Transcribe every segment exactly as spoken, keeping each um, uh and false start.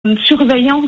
une surveillance.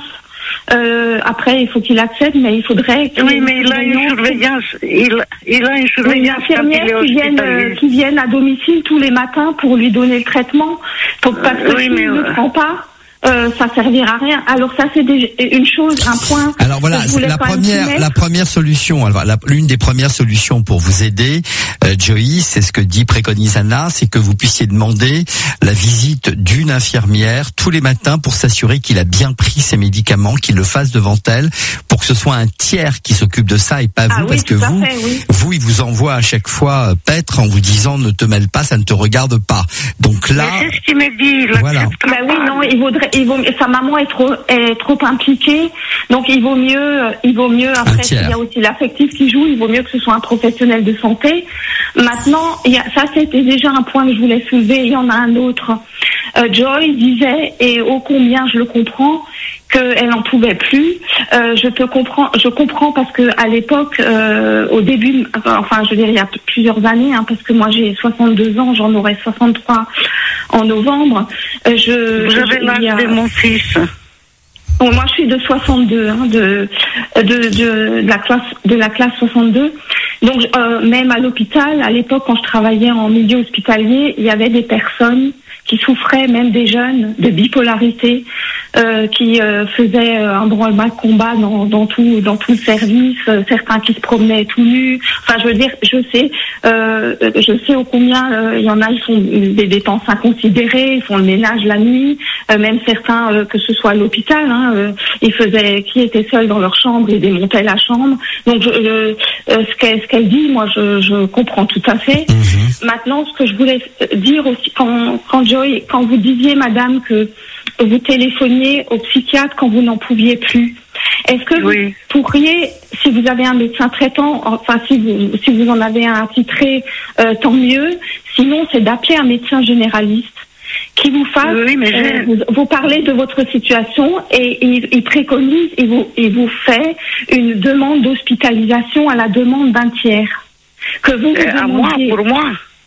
Euh, après, il faut qu'il accepte, mais il faudrait qu'il oui, mais il a une surveillance. Il, il a une surveillance. Des infirmières qui viennent, euh, qui viennent à domicile tous les matins pour lui donner le traitement. Pour, parce que oui, s'il ne le prend pas, Euh, ça servira à rien. Alors ça c'est des, une chose, un point. Alors voilà, la première, la première solution, alors la, l'une des premières solutions pour vous aider, euh, Joey, c'est ce que dit préconise Anna, c'est que vous puissiez demander la visite d'une infirmière tous les matins pour s'assurer qu'il a bien pris ses médicaments, qu'il le fasse devant elle, pour que ce soit un tiers qui s'occupe de ça et pas vous, ah, oui, parce que vous, fait, oui. vous, il vous envoie à chaque fois euh, paître en vous disant ne te mêle pas, ça ne te regarde pas. Donc là, mais c'est ce qu'il me dit. Voilà. Bah oui, non, il vaudrait. Il vaut, sa maman est trop est trop impliquée, donc il vaut mieux il vaut mieux après il y a aussi l'affectif qui joue, il vaut mieux que ce soit un professionnel de santé. Maintenant, il y a, ça c'était déjà un point que je voulais soulever, il y en a un autre. Euh, Joy disait, et ô combien je le comprends, qu'elle n'en pouvait plus. Euh, je te comprends, je comprends parce que à l'époque, euh, au début, enfin je veux dire il y a plusieurs années, hein, parce que moi j'ai soixante-deux ans, j'en aurai soixante-trois en novembre. Euh, je, Vous avez l'âge a... de mon fils. Bon, moi je suis de soixante-deux, hein, de, de, de, de la classe de la classe soixante-deux. Donc euh, même à l'hôpital, à l'époque quand je travaillais en milieu hospitalier, il y avait des personnes qui souffraient, même des jeunes, de bipolarité, euh, qui euh, faisaient euh, un branle-bas de combat dans, dans tout dans tout le service, euh, certains qui se promenaient tout nus. Enfin, je veux dire, je sais, euh, je sais au combien euh, il y en a, ils font des dépenses inconsidérées, ils font le ménage la nuit, euh, même certains, euh, que ce soit à l'hôpital, hein, euh, ils faisaient, qui étaient seuls dans leur chambre, ils démontaient la chambre. Donc, je, euh, ce qu'elle ce qu'elle dit, moi, je, je comprends tout à fait. Mmh. Maintenant, ce que je voulais dire aussi, quand quand Joy, quand vous disiez, madame, que vous téléphoniez au psychiatre quand vous n'en pouviez plus, est-ce que oui. vous pourriez, si vous avez un médecin traitant, enfin si vous si vous en avez un attitré, euh, tant mieux. Sinon, c'est d'appeler un médecin généraliste qui vous fasse, oui, mais euh, vous, vous parlez de votre situation et il, il préconise, il vous il vous fait une demande d'hospitalisation à la demande d'un tiers. Que vous, vous euh, à moi, pour moi.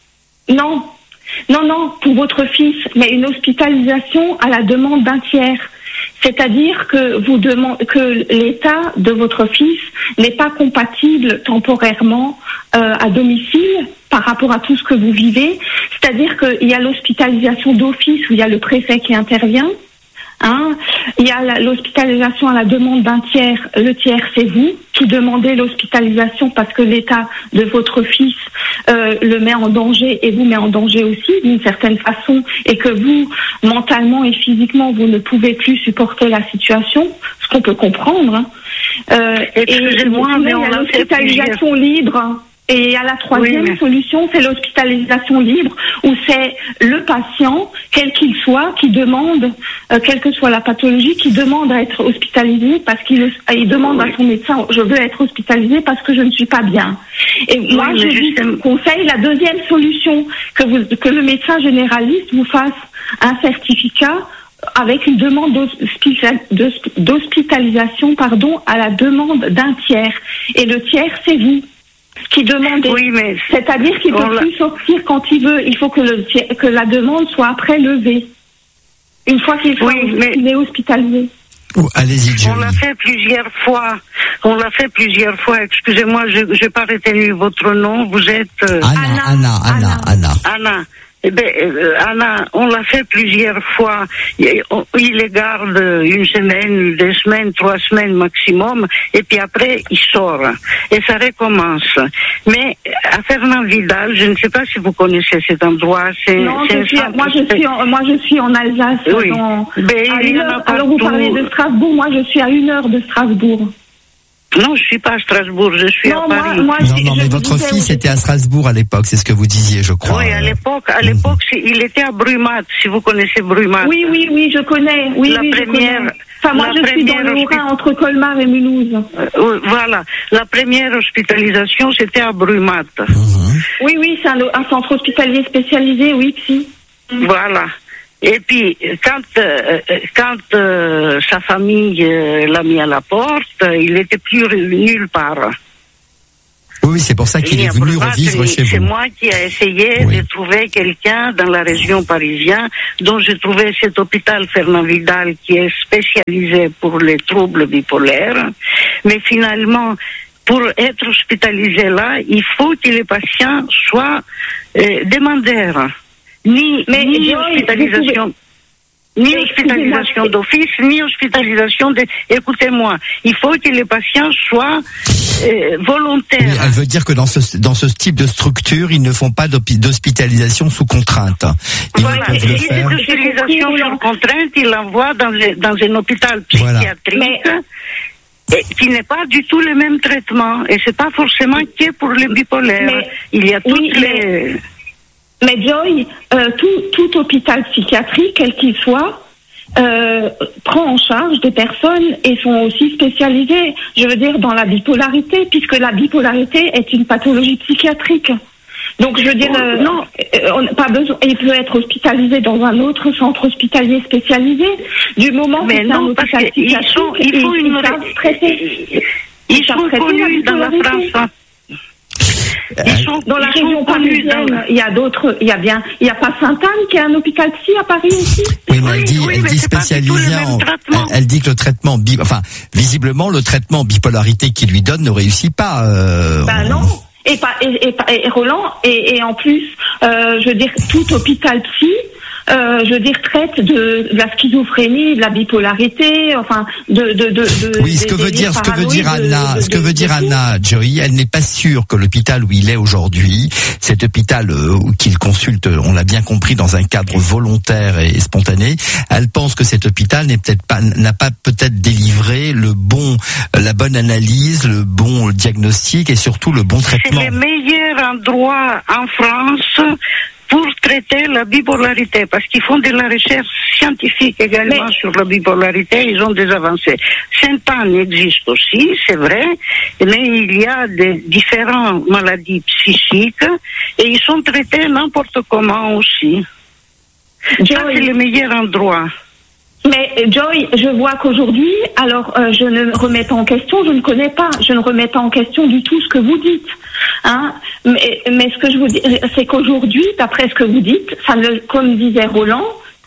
Non. Non, non, pour votre fils, mais une hospitalisation à la demande d'un tiers. C'est-à-dire que vous demandez que l'état de votre fils n'est pas compatible temporairement euh, à domicile par rapport à tout ce que vous vivez. C'est-à-dire qu'il y a l'hospitalisation d'office où il y a le préfet qui intervient. Hein, il y a la, l'hospitalisation à la demande d'un tiers. Le tiers, c'est vous qui demandez l'hospitalisation parce que l'état de votre fils euh, le met en danger et vous met en danger aussi d'une certaine façon, et que vous, mentalement et physiquement, vous ne pouvez plus supporter la situation, ce qu'on peut comprendre. Hein. Euh, et Excusez-moi, mais on a l'hospitalisation libre. Et à la troisième oui, mais... solution, c'est l'hospitalisation libre, où c'est le patient, quel qu'il soit, qui demande, euh, quelle que soit la pathologie, qui demande à être hospitalisé parce qu'il il demande oui. à son médecin, je veux être hospitalisé parce que je ne suis pas bien. Et oui, moi, je vous justement... conseille la deuxième solution, que, vous, que le médecin généraliste vous fasse un certificat avec une demande d'hospitalisation, pardon, à la demande d'un tiers. Et le tiers, c'est vous qui demande, oui, mais c'est-à-dire qu'il ne peut plus sortir quand il veut. Il faut que, le, que la demande soit après levée, une fois qu'il oui, mais... est hospitalisé. Oh, allez-y, Joey. On l'a fait plusieurs fois. On l'a fait plusieurs fois. Excusez-moi, je n'ai pas retenu votre nom. Vous êtes euh... Anna, Anna, Anna, Anna. Anna. Eh ben, euh, Anna, on l'a fait plusieurs fois. Il, il les garde une semaine, deux semaines, trois semaines maximum, et puis après, il sort. Et ça recommence. Mais à Fernand-Vidal, je ne sais pas si vous connaissez cet endroit. C'est, non, c'est je suis, moi, je suis en, moi, je suis en Alsace. Oui. Dans, ben, à une heure, alors, vous parlez de Strasbourg. Moi, je suis à une heure de Strasbourg. Non, je suis pas à Strasbourg, je suis non, à Paris. Moi, moi, non, non, mais votre fils était à Strasbourg à l'époque, c'est ce que vous disiez, je crois. Oui, à l'époque, à l'époque, mmh. il était à Brumath, si vous connaissez Brumath. Oui, oui, oui, je connais. Oui, la oui, première. Je connais. Enfin, moi, je suis dans le Haut-Rhin, entre Colmar et Mulhouse. Euh, voilà, la première hospitalisation, c'était à Brumath. Mmh. Oui, oui, c'est un, un centre hospitalier spécialisé, oui, si. Mmh. Voilà. Et puis, quand, euh, quand euh, sa famille euh, l'a mis à la porte, il n'était plus nulle part. Oui, c'est pour ça qu'il est venu revivre chez vous. C'est moi qui ai essayé oui. de trouver quelqu'un dans la région parisienne dont j'ai trouvé cet hôpital Fernand Vidal qui est spécialisé pour les troubles bipolaires. Mais finalement, pour être hospitalisé là, il faut que les patients soient euh, demandeurs. Ni, Mais ni hospitalisation... Ni hospitalisation d'office, ni hospitalisation de... Écoutez-moi, il faut que les patients soient euh, volontaires. Oui, elle veut dire que dans ce, dans ce type de structure, ils ne font pas d'hospitalisation sous contrainte. Ils voilà, et si c'est d'hospitalisation sous contrainte, ils l'envoient dans, dans un hôpital psychiatrique. Voilà. Mais... qui n'est pas du tout le même traitement. Et c'est pas forcément que pour les bipolaires. Mais, il y a toutes oui, les... Mais... Mais Joy, euh, tout, tout hôpital psychiatrique, quel qu'il soit, euh, prend en charge des personnes et sont aussi spécialisés, je veux dire, dans la bipolarité, puisque la bipolarité est une pathologie psychiatrique. Donc, je veux dire, euh, non, euh, on n'a pas besoin. Il peut être hospitalisé dans un autre centre hospitalier spécialisé, du moment mais que non, c'est un hôpital psychiatrique. Sont, il faut une ils traiter. Ils, ils sont connus dans la France. Ils sont, dans la région parisienne, dans... il y a d'autres, il y a bien, il n'y a pas Sainte-Anne qui est un hôpital psy à Paris aussi. Oui, mais elle dit, oui, elle mais dit spécialisé en, elle, elle dit que le traitement, bi... enfin, visiblement, le traitement bipolarité qu'il lui donne ne réussit pas. Euh... Ben non. Et, pas, et, et, et Roland, et, et en plus, euh, je veux dire, tout hôpital psy, euh, je veux dire, traite de, de la schizophrénie, de la bipolarité, enfin, de, de, de, de oui, ce que veut dire, ce que veut dire Anna, de, de, ce que veut dire Anna, Joey, elle n'est pas sûre que l'hôpital où il est aujourd'hui, cet hôpital euh, qu'il consulte, on l'a bien compris, dans un cadre volontaire et spontané, elle pense que cet hôpital n'est peut-être pas, n'a pas peut-être délivré le bon, la bonne analyse, le bon diagnostic et surtout le bon traitement. C'est le meilleur endroit en France pour traiter la bipolarité, parce qu'ils font de la recherche scientifique également mais... sur la bipolarité, ils ont des avancées. Sainte-Anne existe aussi, c'est vrai, mais il y a des différentes maladies psychiques et ils sont traités n'importe comment aussi. Joy, ça, c'est le meilleur endroit. Mais Joy, je vois qu'aujourd'hui, alors euh, je ne remets pas en question, je ne connais pas, je ne remets pas en question du tout ce que vous dites. Hein, mais, mais ce que je vous dis, c'est qu'aujourd'hui, d'après ce que vous dites, ça ne, comme disait Roland,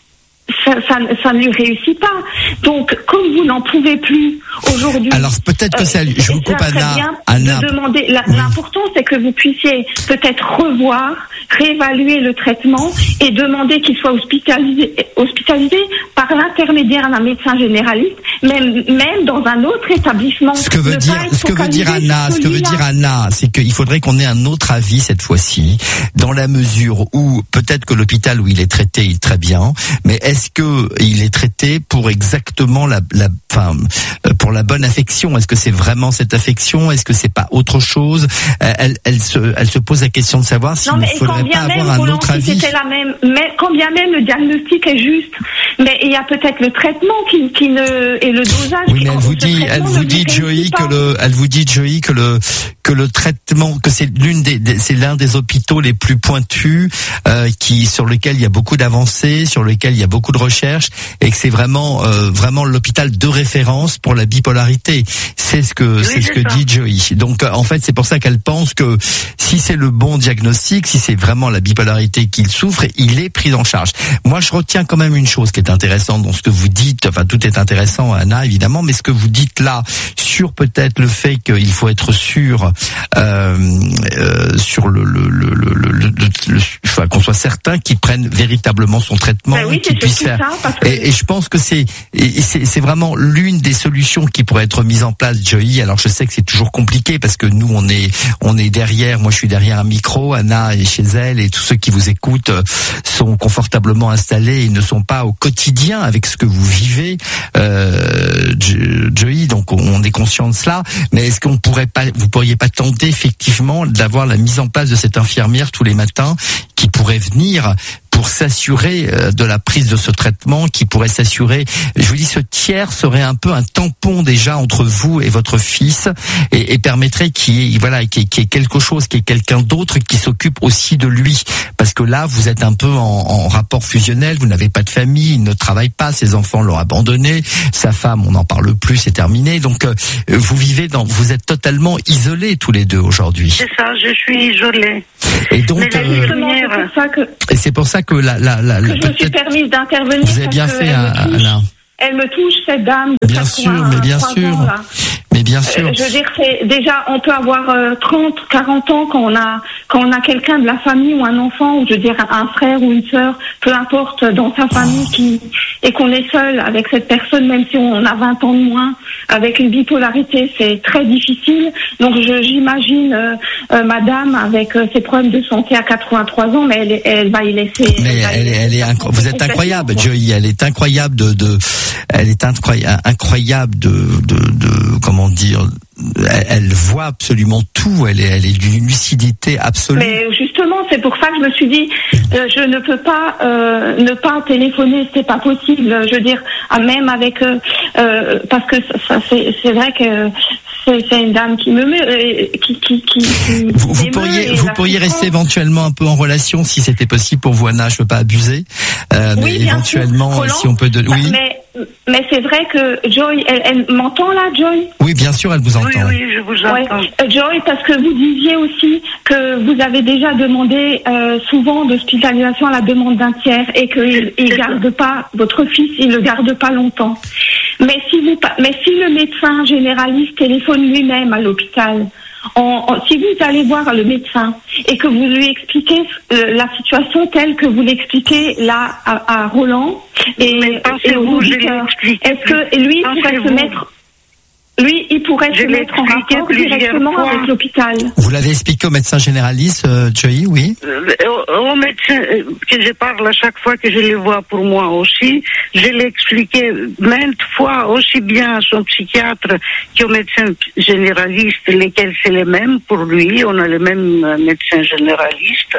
ça, ça, ça ne lui réussit pas. Donc, comme vous n'en pouvez plus aujourd'hui. Alors peut-être que ça, euh, je vous coupe Anna. Anna. De demander, la, oui. L'important, c'est que vous puissiez peut-être revoir, réévaluer le traitement et demander qu'il soit hospitalisé, hospitalisé par l'intermédiaire d'un médecin généraliste, même, même dans un autre établissement. Ce que veut dire, ce que veut dire Anna, ce que veut dire Anna, c'est qu'il faudrait qu'on ait un autre avis cette fois-ci, dans la mesure où peut-être que l'hôpital où il est traité, il est très bien, mais est-ce Est-ce que il est traité pour exactement la, la, enfin, pour la bonne affection? Est-ce que c'est vraiment cette affection? Est-ce que c'est pas autre chose? Elle, elle se, elle se pose la question de savoir s'il ne faudrait pas avoir un Roland, autre si avis. C'était la même, mais quand bien même le diagnostic est juste, mais il y a peut-être le traitement qui, qui ne, et le dosage. Oui, mais elle vous dit, elle vous dit, Joey, que le, elle vous dit, Joey, que le, que le traitement, que c'est l'une des, des c'est l'un des hôpitaux les plus pointus, euh, qui, sur lequel il y a beaucoup d'avancées, sur lequel il y a beaucoup de recherche, et que c'est vraiment euh, vraiment l'hôpital de référence pour la bipolarité. C'est ce que oui, c'est, c'est ce que ça. dit Joey. Donc euh, en fait, c'est pour ça qu'elle pense que si c'est le bon diagnostic, si c'est vraiment la bipolarité qu'il souffre, il est pris en charge. Moi, je retiens quand même une chose qui est intéressante dans ce que vous dites. Enfin, tout est intéressant, Anna, évidemment, mais ce que vous dites là sur peut-être le fait qu'il faut être sûr euh, euh, sur le le le le, le, le, le enfin, qu'on soit certain qu'il prenne véritablement son traitement, ben oui, qu'il puisse faire. Ça, que... et, et je pense que c'est, et c'est c'est vraiment l'une des solutions qui pourrait être mise en place, Joey. Alors je sais que c'est toujours compliqué parce que nous on est on est derrière. Moi je suis derrière un micro, Anna est chez elle et tous ceux qui vous écoutent sont confortablement installés et ne sont pas au quotidien avec ce que vous vivez, euh, Joey. Donc on est conscient de cela. Mais est-ce qu'on pourrait pas, vous pourriez pas tenter effectivement d'avoir la mise en place de cette infirmière tous les matins qui pourrait venir pour pour s'assurer de la prise de ce traitement, qui pourrait s'assurer, je vous dis, ce tiers serait un peu un tampon déjà entre vous et votre fils, et, et permettrait qu'il y ait, voilà, qu'il y ait, qu'il y ait quelque chose, qu'il y ait quelqu'un d'autre qui s'occupe aussi de lui, parce que là vous êtes un peu en, en rapport fusionnel, vous n'avez pas de famille, il ne travaille pas, ses enfants l'ont abandonné, sa femme on n'en parle plus, c'est terminé, donc euh, vous vivez dans, vous êtes totalement isolés tous les deux aujourd'hui. C'est ça, je suis isolée. Et donc, mais euh, c'est pour ça que, et c'est pour ça que la, la, la, que je me suis permise d'intervenir. Vous avez bien fait, Anna. Elle me touche, cette dame. De bien sûr, mais bien sûr. Ans, mais bien sûr. Euh, je veux dire, c'est déjà, on peut avoir euh, trente, quarante ans quand on a, quand on a quelqu'un de la famille ou un enfant, ou je veux dire un frère ou une sœur, peu importe, dans sa famille, oh. qui et qu'on est seul avec cette personne, même si on a vingt ans de moins, avec une bipolarité, c'est très difficile. Donc, je, j'imagine euh, euh, Madame avec euh, ses problèmes de santé à quatre-vingt-trois ans, mais elle, elle va y laisser. Mais elle, elle, elle est, inc- vous êtes incroyable, Joey. Elle est incroyable de, de elle est incroyable, incroyable de, de, de, comment dire. Elle, elle voit absolument tout. Elle est, elle est d'une lucidité absolue. Mais justement, c'est pour ça que je me suis dit, euh, je ne peux pas euh, ne pas téléphoner. C'est pas possible. Je veux dire, même avec, euh, euh, parce que ça, c'est, c'est vrai que c'est, c'est une dame qui me meut, qui, qui, qui, qui vous, vous pourriez, vous pourriez rester éventuellement un peu en relation si c'était possible pour vous, Anna. Je veux pas abuser, euh, oui, mais éventuellement, Roland, si on peut, de... oui. Mais, mais c'est vrai que Joy, elle, elle m'entend là, Joy? Oui, bien sûr, elle vous entend. Oui, oui, je vous entends. Ouais. Euh, Joy, parce que vous disiez aussi que vous avez déjà demandé euh, souvent d'hospitalisation à la demande d'un tiers et qu'il il garde pas votre fils, il le garde pas longtemps. Mais si vous, mais si le médecin généraliste téléphone lui-même à l'hôpital, En, en, si vous allez voir le médecin et que vous lui expliquez euh, la situation telle que vous l'expliquez là à, à Roland et, et aux auditeurs, est-ce que lui pourrait se mettre, lui, il pourrait je se mettre en rapport directement fois. avec l'hôpital? Vous l'avez expliqué au médecin généraliste, euh, Joey, oui? Euh, au, au médecin euh, que je parle à chaque fois que je le vois pour moi aussi, je l'ai expliqué maintes fois, aussi bien à son psychiatre qu'au médecin généraliste, lesquels c'est les mêmes pour lui, on a le même euh, médecin généraliste.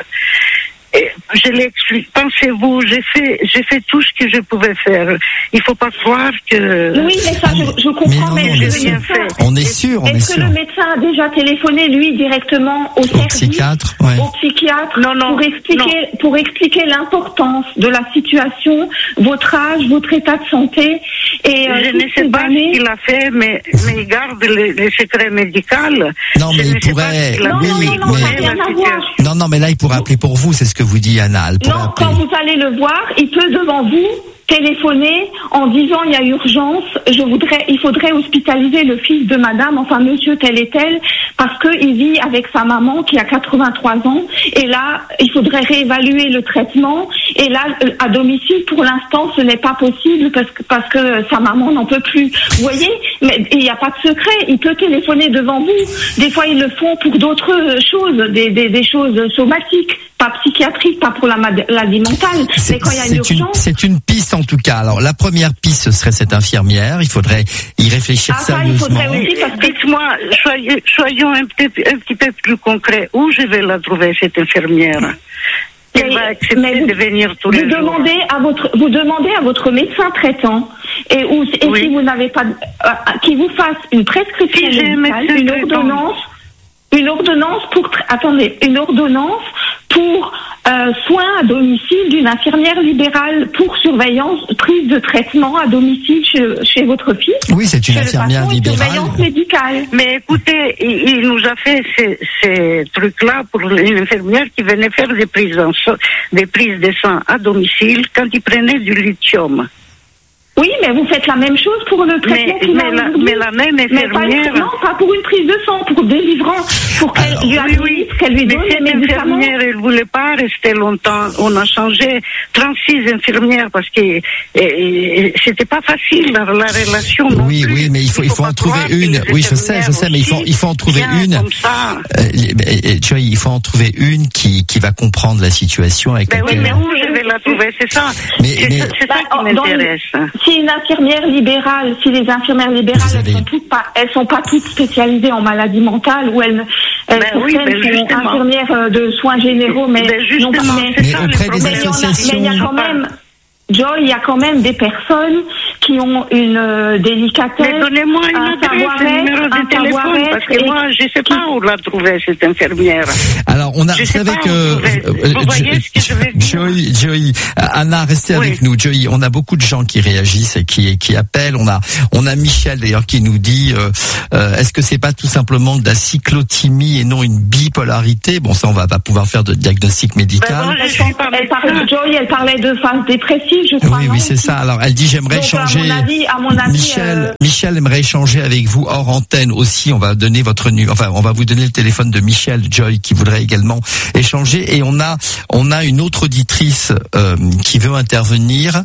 Et je l'explique. Pensez-vous, j'ai fait, j'ai fait tout ce que je pouvais faire. Il faut pas croire que. Oui, mais ça, je, je comprends, mais, mais non, je on, est rien fait. on est sûr, on est, est-ce sûr. que le médecin a déjà téléphoné lui directement au, au service, psychiatre, ouais. au psychiatre, non, non, pour expliquer, non. pour expliquer l'importance de la situation, votre âge, votre état de santé et. Euh, je ne sais pas années... ce qu'il a fait, mais, mais il garde les, les secrets médicaux. Non, mais il pourrait. Non, oui, non, non, non, mais... rien à voir. Non, non, mais là, il pourrait appeler pour vous, c'est ce que vous dit Anna. Non, appeler. Quand vous allez le voir, il peut devant vous téléphoner en disant il y a urgence, je voudrais, il faudrait hospitaliser le fils de madame, enfin monsieur tel et tel, parce qu'il vit avec sa maman qui a quatre-vingt-trois ans, et là, il faudrait réévaluer le traitement, et là, à domicile, pour l'instant, ce n'est pas possible parce que, parce que sa maman n'en peut plus. Vous voyez? Mais il n'y a pas de secret, il peut téléphoner devant vous. Des fois, ils le font pour d'autres choses, des, des, des choses somatiques. Pas psychiatrique, pas pour la maladie mentale, mais quand il y a une urgence... Une, c'est une piste en tout cas. Alors la première piste, ce serait cette infirmière. Il faudrait y réfléchir ah, sérieusement. Il faudrait aussi parce que... Dites-moi, soyez, soyons un petit, un petit peu plus concrets. Où je vais la trouver, cette infirmière? Elle mais, va accepter vous, de venir tous les jours. Demandez à votre, vous demandez à votre médecin traitant et, où, et oui. si vous n'avez pas... Euh, qu'il vous fasse une prescription si médicale, une ordonnance... Une ordonnance pour... Attendez, une ordonnance pour euh, soins à domicile d'une infirmière libérale pour surveillance, prise de traitement à domicile chez, chez votre fils. Oui, c'est une infirmière patron, libérale. Surveillance médicale. Mais écoutez, il, il nous a fait ces, ces trucs-là pour une infirmière qui venait faire des prises, en, des prises de sang à domicile quand il prenait du lithium. Oui, mais vous faites la même chose pour le traitement mais, qu'il mais, a la, mais la même infirmière... Pas, non, pas pour une prise de sang, pour délivrance, pour qu'elle Alors, lui administre, oui, oui. qu'elle lui mais donne cette les médicaments. infirmière, elle ne voulait pas rester longtemps. On a changé trente-six infirmières parce que et, et, c'était pas facile la, la relation. Non oui, plus. oui, mais il faut, il faut, il faut en trouver une. Oui, je sais, je sais, mais il faut, il faut en trouver une. Euh, tu vois, il faut en trouver une qui, qui va comprendre la situation avec ben laquelle... Oui, mais où je vais la trouver, c'est ça. Mais, c'est mais... ça, c'est ça qui m'intéresse. Si une infirmière libérale, si les infirmières libérales, avez... elles sont toutes pas, elles sont pas toutes spécialisées en maladie mentale, ou elles, elles ben oui, ben sont infirmières de soins généraux, mais ben justement, non, mais, mais auprès des associations. Mais il y a quand même, Joy, il y a quand même des personnes qui ont une euh, délicatesse. Mais donnez-moi une adresse, un numéro de téléphone, parce que moi, je ne sais pas où la trouver, cette infirmière. Alors, on a, je vous savez que, euh, vous voyez ce que je veux dire. Joy, Joy, Anna, restez oui. avec nous. Joy, on a beaucoup de gens qui réagissent et qui, qui appellent. On a, on a Michel, d'ailleurs, qui nous dit, euh, euh, est-ce que c'est pas tout simplement de la cyclothymie et non une bipolarité? Bon, ça, on va pas pouvoir faire de diagnostic médical. Ben non, elle, elle, parlait, Joy, elle parlait de phase dépressive. Je crois, oui, oui, c'est ça. Alors, elle dit, j'aimerais Donc, échanger. À mon avis, à mon avis, Michel, euh... Michel aimerait échanger avec vous hors antenne aussi. On va donner votre nu, enfin, on va vous donner le téléphone de Michel Joy qui voudrait également échanger. Et on a, on a une autre auditrice euh, qui veut intervenir.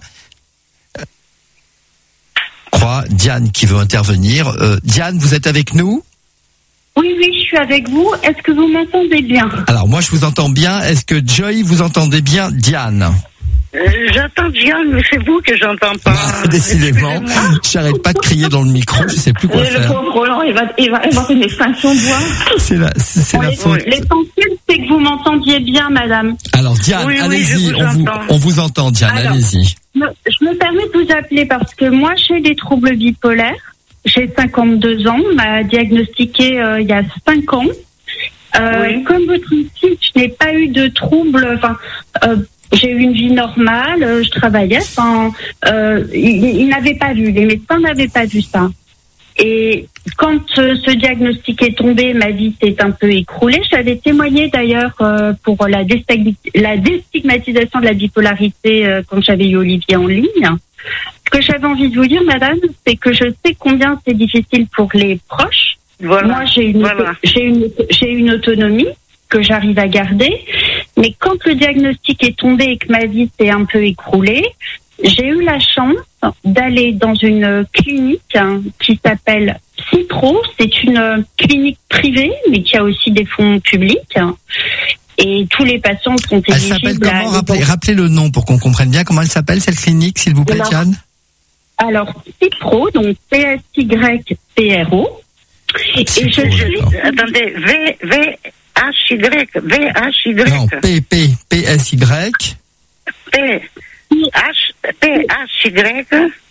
Je crois Diane qui veut intervenir. Euh, Diane, vous êtes avec nous? Oui, oui, je suis avec vous. Est-ce que vous m'entendez bien? Alors, moi, je vous entends bien. Est-ce que Joy, vous entendez bien Diane? Euh, j'entends Diane, mais c'est vous que j'entends pas. Bah, décidément, j'arrête pas de crier dans le micro, je sais plus quoi le faire. Le pauvre Roland, il va, il va avoir une extinction de voix. C'est la, c'est, c'est la faute. L'essentiel, c'est que vous m'entendiez bien, madame. Alors, Diane, oui, allez-y, oui, vous on, vous, on vous entend, Diane, Alors, allez-y. Je me permets de vous appeler parce que moi, j'ai des troubles bipolaires. J'ai cinquante-deux ans, on m'a diagnostiqué euh, il y a cinq ans. Euh, oui. Comme votre fille, je n'ai pas eu de troubles, enfin, euh, j'ai eu une vie normale, euh, je travaillais, enfin, euh, ils, ils n'avaient pas vu, les médecins n'avaient pas vu ça. Et quand euh, ce diagnostic est tombé, ma vie s'est un peu écroulée. J'avais témoigné d'ailleurs euh, pour la, déstig- la déstigmatisation de la bipolarité euh, quand j'avais eu Olivier en ligne. Ce que j'avais envie de vous dire, madame, c'est que je sais combien c'est difficile pour les proches. Voilà. Moi, j'ai une, voilà. j'ai une, j'ai une autonomie que j'arrive à garder. Mais quand le diagnostic est tombé et que ma vie s'est un peu écroulée, j'ai eu la chance d'aller dans une clinique hein, qui s'appelle Cipro. C'est une clinique privée, mais qui a aussi des fonds publics. Et tous les patients sont éligibles. Elle s'appelle comment? Rappelez, rappelez le nom pour qu'on comprenne bien comment elle s'appelle, cette clinique, s'il vous plaît, alors, Diane. Alors, Cipro, donc P S Y P R O. Et Cipro, je suis... Attendez, V, V, H, Y, V, H, Y. Non, P, P, P, S, Y. P, H, P, H, Y.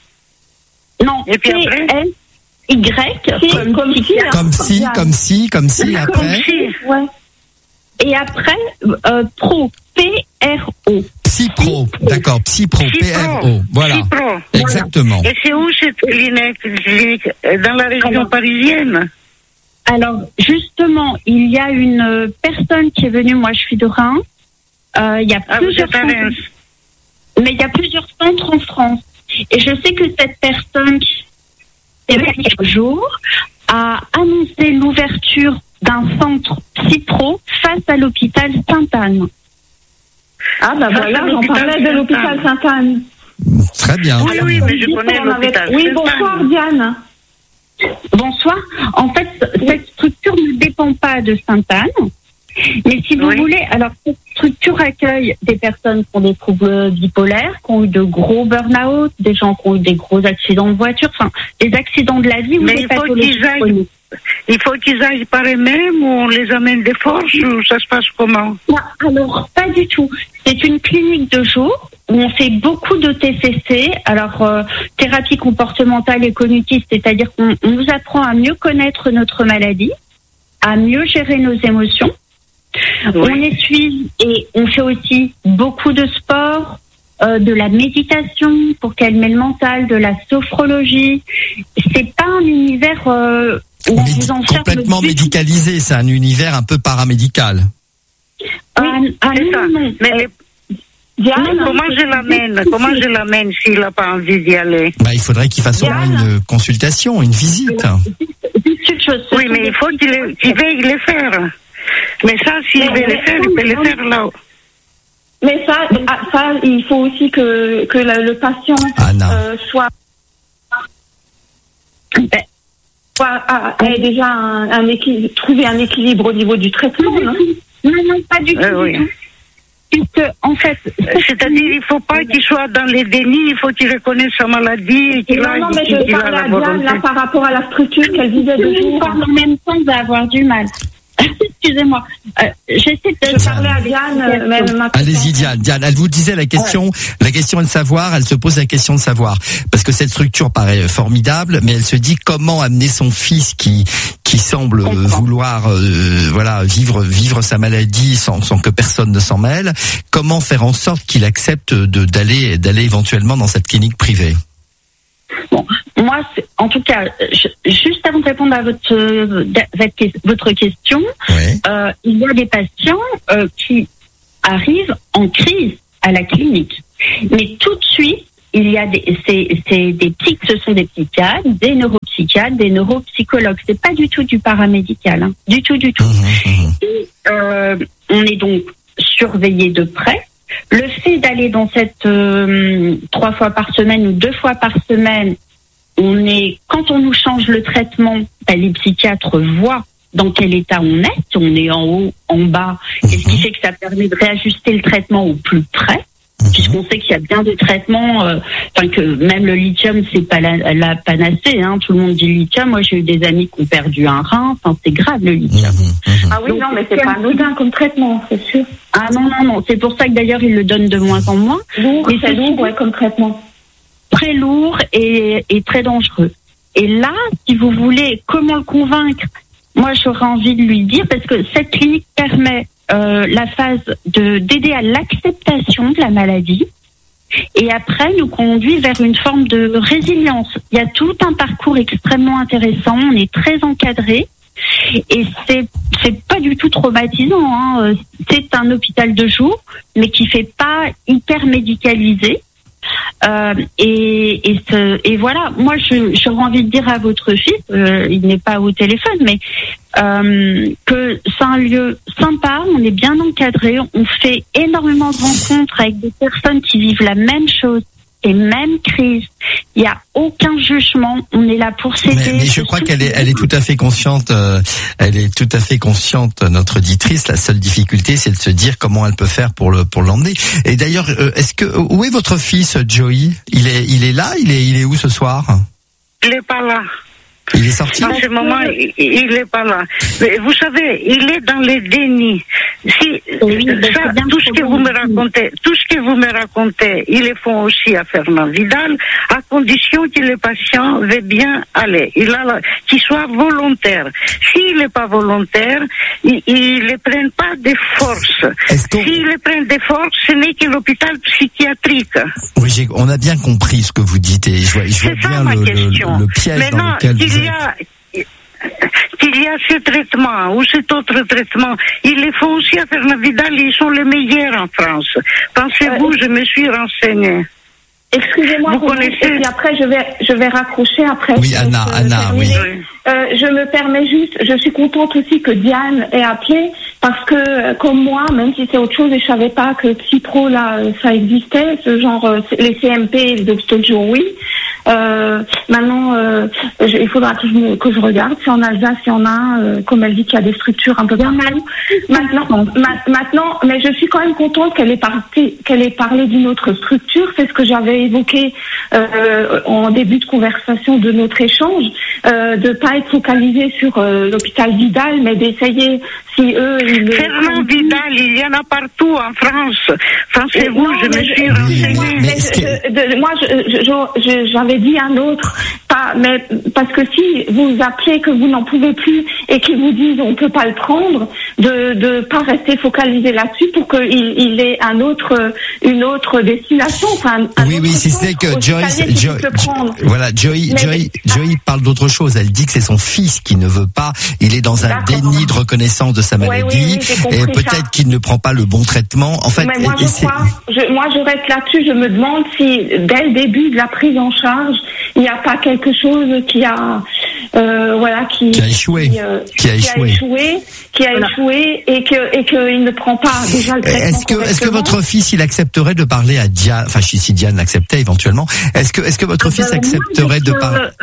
Non, et puis P, après S, Y, comme, comme, si, comme si, comme si, comme si, après. Comme si, ouais. Et après, euh, Pro, P R O. Psypro, d'accord, Psypro, P R O, voilà. Psypro. Exactement. Et c'est où cette clinique, clinique? Dans la région alors, parisienne? Alors, justement, il y a une personne qui est venue, moi je suis de Reims, euh, il y a ah, plusieurs centres, mais il y a plusieurs centres en France. Et je sais que cette personne, il y a quelques jours, a annoncé l'ouverture d'un centre Cipro face à l'hôpital Sainte-Anne. Ah bah voilà, on parlait de l'hôpital Sainte-Anne. Très bien. Oui, oui, mais je connais l'hôpital. Oui, bonsoir Diane. Bonsoir. En fait, cette structure ne dépend pas de Sainte-Anne. Mais si vous oui. voulez, alors cette structure accueille des personnes qui ont des troubles bipolaires, qui ont eu de gros burn-out, des gens qui ont eu des gros accidents de voiture, enfin, des accidents de la vie ou mais des il faut pathologies qu'ils aillent, il faut qu'ils aillent par eux-mêmes ou on les amène de force ou ça se passe comment? Non, alors, pas du tout. C'est une clinique de jour où on fait beaucoup de T C C, alors euh, thérapie comportementale et cognitive, c'est-à-dire qu'on on nous apprend à mieux connaître notre maladie, à mieux gérer nos émotions. Oui. On est suivi et on fait aussi beaucoup de sport, euh, de la méditation pour calmer le mental, de la sophrologie. C'est pas un univers euh, où on Médi- vous enferme complètement médicalisé, c'est un univers un peu paramédical. Oui, ah, ah, c'est non, ça. Non. Mais les... Diane, comment je l'amène Comment je l'amène s'il n'a pas envie d'y aller? Bah, il faudrait qu'il fasse au moins une consultation, une visite. Oui, mais il faut qu'il, qu'il veuille le faire. Mais ça, s'il veut le faire, il peut le faire là. Mais ça, ça, il faut aussi que, que le, le patient euh, soit, soit a, ait déjà un, un équilibre, trouver un équilibre au niveau du traitement. Non, non, non pas du tout. Euh, oui. puisque en fait, c'est-à-dire il faut pas qu'il soit dans les dénis, il faut qu'il reconnaisse sa maladie et qu'il non, a, non, mais qu'il, je qu'il parlais a à la Diane là par rapport à la structure qu'elle disait de jour. En même temps, va avoir du mal. Excusez-moi. Euh, j'essaie de je parlais à Diane. Euh, même Allez-y, Diane. Diane, elle vous disait la question. Ouais. La question est de savoir. Elle se pose la question de savoir parce que cette structure paraît formidable, mais elle se dit comment amener son fils qui qui semble euh, vouloir euh, voilà vivre vivre sa maladie sans sans que personne ne s'en mêle. Comment faire en sorte qu'il accepte de d'aller d'aller éventuellement dans cette clinique privée? Bon, moi, en tout cas, je, juste avant de répondre à votre euh, votre question, oui. euh, il y a des patients euh, qui arrivent en crise à la clinique, mais tout de suite, il y a des c'est, c'est des petits, ce sont des psychiatres, des neuropsychiatres, des neuropsychologues. C'est pas du tout du paramédical, hein, du tout, du tout. Mmh, mmh. Et euh, on est donc surveillé de près. Le fait d'aller dans cette euh, trois fois par semaine ou deux fois par semaine, on est quand on nous change le traitement, ben, les psychiatres voient dans quel état on est, si on est en haut, en bas, et ce qui fait que ça permet de réajuster le traitement au plus près, puisqu'on sait qu'il y a bien des traitements, euh, enfin que même le lithium c'est pas la, la panacée, hein, tout le monde dit lithium. Moi j'ai eu des amis qui ont perdu un rein, enfin c'est grave le lithium. Mmh, mmh. Ah oui, donc, non mais c'est pas anodin comme traitement, c'est sûr. Ah non non non, c'est pour ça que d'ailleurs ils le donnent de moins en moins. Lourd, mais c'est lourd ouais, comme traitement. Très lourd et, et très dangereux. Et là, si vous voulez, comment le convaincre? Moi j'aurais envie de lui dire, parce que cette clinique permet Euh, la phase de d'aider à l'acceptation de la maladie et après nous conduit vers une forme de résilience. Il y a tout un parcours extrêmement intéressant, on est très encadré et c'est c'est pas du tout traumatisant, hein. C'est un hôpital de jour mais qui fait pas hyper médicalisé. Euh, et, et, ce, et voilà, moi je, j'aurais envie de dire à votre fils, euh, il n'est pas au téléphone, mais euh, que c'est un lieu sympa, on est bien encadré, on fait énormément de rencontres avec des personnes qui vivent la même chose, les mêmes crises. Il n'y a aucun jugement, on est là pour s'aider. Mais, mais je crois qu'elle est, elle est tout à fait consciente. Euh, elle est tout à fait consciente, notre auditrice. La seule difficulté, c'est de se dire comment elle peut faire pour le pour l'emmener. Et d'ailleurs, euh, est-ce que où est votre fils, Joey? Il est il est là. Il est il est où ce soir? Il est pas là. Il est sorti. En ce moment, il, il est pas là. Mais vous savez, il est dans les dénis. Si oui, ça, tout ce que vous me racontez, tout ce que vous me racontez, ils le font aussi à Fernand Vidal, à condition que le patient veut bien aller. Il a la, qu'il soit volontaire. S'il n'est pas volontaire, ils, ils le prennent pas de force. S'ils le prennent de force, ce n'est que l'hôpital psychiatrique. Oui, j'ai, on a bien compris ce que vous dites et je vois, je vois bien le, le, le piège Maintenant, dans lequel vous il y a, qu'il y a ce traitement ou cet autre traitement, ils les font aussi à Fernand Vidal, ils sont les meilleurs en France. Pensez-vous, euh, je me suis renseignée. Excusez-moi, vous connaissez... et puis après je vais je vais raccrocher après. Oui, Anna, euh, Anna, oui. Euh, je me permets juste, je suis contente aussi que Diane ait appelé parce que comme moi, même si c'est autre chose, et je savais pas que Psypro là ça existait, ce genre les C M P, les Doxtojo, oui. Euh, maintenant, euh, je, il faudra que je, me, que je regarde si en Alsace il y en a, euh, comme elle dit qu'il y a des structures un peu partout. Maintenant, ma, maintenant, mais je suis quand même contente qu'elle ait parlé, qu'elle ait parlé d'une autre structure. C'est ce que j'avais évoqué euh, en début de conversation de notre échange, euh, de pas être focalisé sur euh, l'hôpital Vidal, mais d'essayer si eux. Ils Fernand Vidal, il y en a partout en France. Pensez-vous, je me suis renseignée. Mais je, de, moi, je, je, je, j'avais dit un autre, pas, mais parce que si vous appelez que vous n'en pouvez plus et qu'ils vous disent on peut pas le prendre, de de pas rester focalisé là-dessus pour qu'il il ait un autre, une autre destination. Enfin, un oui, oui, si c'est que Joyce, jo, jo, voilà, Joy, mais, Joy, Joy parle d'autre chose. Elle dit que c'est son fils qui ne veut pas. Il est dans un déni de reconnaissance de sa maladie oui, oui, oui, et peut-être ça. Qu'il ne prend pas le bon traitement. En fait, mais moi, je, crois, je, moi, je reste là-dessus. Je me demande si dès le début de la prise en charge, il n'y a pas quelque chose qui a, euh, voilà, qui, qui a échoué, qui, euh, qui a qui échoué, a échoué, qui a voilà. échoué, et que et qu'il ne prend pas déjà le traitement. Est-ce que est-ce que votre fils il accepterait de parler à Diane, enfin si Diane l'acceptait éventuellement, est-ce que est-ce que votre euh, fils accepterait moi, de parler avec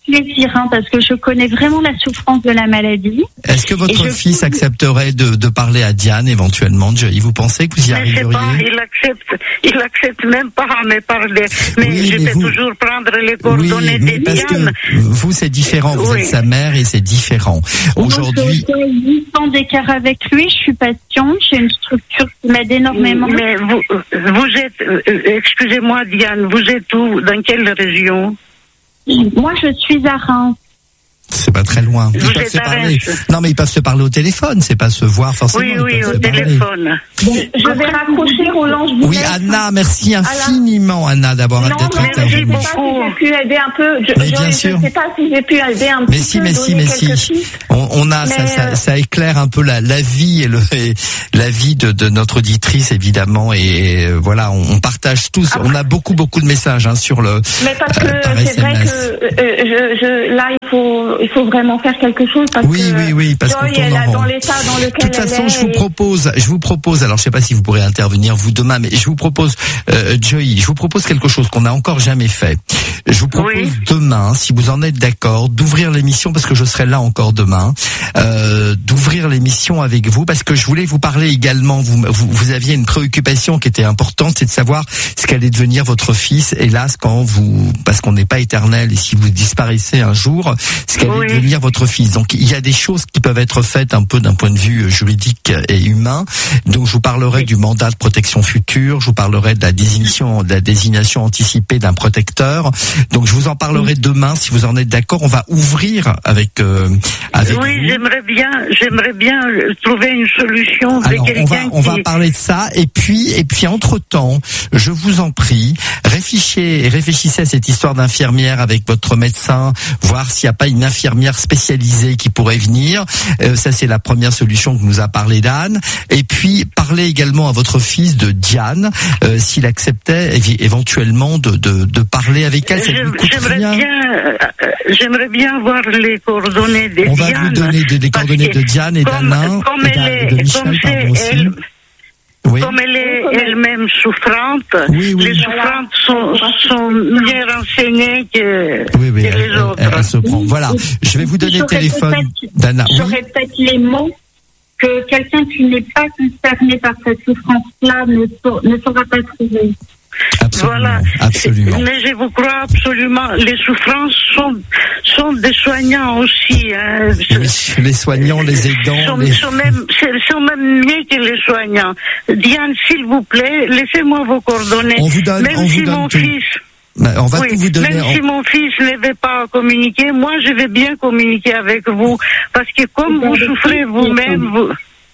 plaisir, hein, parce que je connais vraiment la souffrance de la maladie. Est-ce que votre je... fils accepterait de, de parler à Diane éventuellement, Joey? Vous pensez que vous y mais arriveriez? Pas, il accepte, il accepte même pas à me parler. Mais oui, je mais vais vous... toujours prendre les coordonnées oui, de parce Diane. Que vous, c'est différent. Vous oui. êtes sa mère et c'est différent. Aujourd'hui. J'ai huit ans d'écart avec lui. Je suis patiente. J'ai une structure qui m'aide énormément. Mais vous, vous êtes, euh, excusez-moi Diane, vous êtes où? Dans quelle région? Moi, je suis à Reims. C'est pas très loin. Ils Vous peuvent êtes se à parler. Reims. Non, mais ils peuvent se parler au téléphone, c'est pas se voir forcément. Oui, oui, au téléphone. Bon, je vais raccrocher, Roland. Je vous oui, laisse. Anna, merci infiniment, Anna, d'avoir d'être intervenue. Je ne sais pas si j'ai pu aider un peu. Je, mais je, bien je sûr. ne sais pas si j'ai pu aider un mais petit si, peu. Mais si, mais si, mais si. On, on a, ça, ça, ça éclaire un peu la, la vie et, le, et la vie de, de notre auditrice, évidemment. Et, et voilà, on, on partage tous. Ah, on a beaucoup, beaucoup de messages hein, sur le. Mais parce que euh, c'est vrai que euh, je, je, là, il faut, il faut vraiment faire quelque chose parce oui, que oui, oui, parce Joy, qu'on tourne elle en a rond. dans l'état dans lequel de toute façon, elle est je vous et... propose, je vous propose, alors je sais pas si vous pourrez intervenir vous demain, mais je vous propose, euh, Joey, je vous propose quelque chose qu'on n'a encore jamais fait. Je vous propose oui. demain, si vous en êtes d'accord, d'ouvrir l'émission parce que je serai là encore demain, euh, d'ouvrir l'émission avec vous parce que je voulais vous parler également. Vous, vous, vous aviez une préoccupation qui était importante, c'est de savoir ce qu'allait devenir votre fils. Hélas, quand vous, parce qu'on n'est pas éternel et si vous disparaissez un jour, ce qu'allait oui. devenir votre fils. Donc il y a des choses qui peuvent être faites un peu d'un point de vue juridique et humain. Donc je vous parlerai oui. du mandat de protection future, je vous parlerai de la désignation, de la désignation anticipée d'un protecteur. Donc je vous en parlerai oui. demain si vous en êtes d'accord. On va ouvrir avec euh, avec Oui, vous. j'aimerais bien, j'aimerais bien trouver une solution. Alors on va on qui... va parler de ça et puis et puis entre temps, je vous en prie, réfléchissez réfléchissez à cette histoire d'infirmière avec votre médecin, voir s'il n'y a pas une infirmière spécialisée qui pourrait venir. Euh, ça c'est la première solution que nous a parlé d'Anne. Et puis parlez également à votre fils de Diane, euh, s'il acceptait évi- éventuellement de, de de parler avec elle. Ça Je, lui coûte j'aimerais rien. bien, euh, j'aimerais bien voir les coordonnées de On Diane. va vous donner des, des coordonnées de Diane et comme, d'Alain comme et, d'A- de Michel, comme pardon aussi. Elle, oui. Comme elle est elle-même souffrante, oui, oui. les souffrantes sont, sont mieux renseignées que, oui, oui, que elle, les autres. Elle, elle se prend. Voilà, je vais vous donner le téléphone d'Anna. Je répète les mots que quelqu'un qui n'est pas concerné par cette souffrance-là ne, ne saura pas trouver. Absolument, voilà. absolument. Mais je vous crois absolument. Les souffrances sont, sont des soignants aussi. Hein. Oui, les soignants, les aidants. Sont, les... sont, même, sont même mieux que les soignants. Diane, s'il vous plaît, laissez-moi vos coordonnées. On vous donne, même on si vous donne mon tout. fils... Ben, on va oui, tout vous donner. Même on... si mon fils ne veut pas communiquer, moi je vais bien communiquer avec vous. Parce que comme vous souffrez vous-même, vous...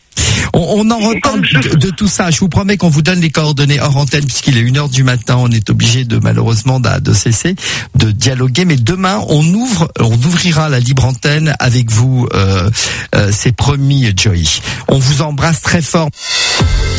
On, on en reparle de, de tout ça. Je vous promets qu'on vous donne les coordonnées hors antenne puisqu'il est une heure du matin. On est obligé de malheureusement de, de cesser de dialoguer. Mais demain, on ouvre, on ouvrira la libre antenne avec vous. Euh, euh, c'est promis, Joey. On vous embrasse très fort.